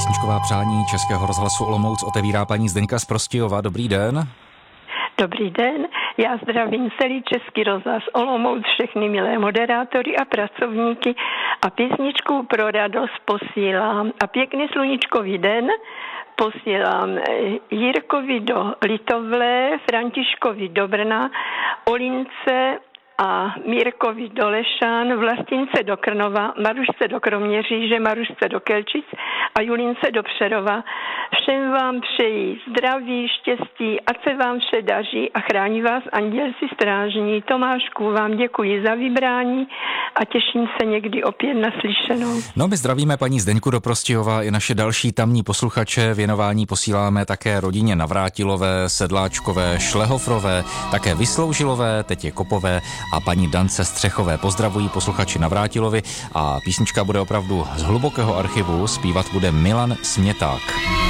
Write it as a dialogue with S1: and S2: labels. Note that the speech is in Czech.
S1: písničková přání Českého rozhlasu Olomouc otevírá paní Zdeňka z Prostějova. Dobrý den.
S2: Dobrý den, já zdravím celý Český rozhlas Olomouc, všechny milé moderátory a pracovníky a písničku pro radost posílám a pěkný sluníčkový den posílám Jirkovi do Litovle, Františkovi do Brna, Olince a Mírkovi do Lešán, Vlastince do Krnova, Marušce do Kroměříže, Marušce do Kelčic a Julince do Přerova. Všem vám přeji zdraví, štěstí, ať se vám vše daří a chrání vás andělci strážní. Tomášku, vám děkuji za vybrání a těším se někdy opět na slyšenou.
S1: No, my zdravíme paní Zdeňku do Prostějova i naše další tamní posluchače. Věnování posíláme také rodině Navrátilové, Sedláčkové, Šlehofrové, také Vysloužilové, tetě Kopové a paní Dance Střechové. Pozdravují posluchači Navrátilovi a písnička bude opravdu z hlubokého archivu, zpívat bude Milan Směták.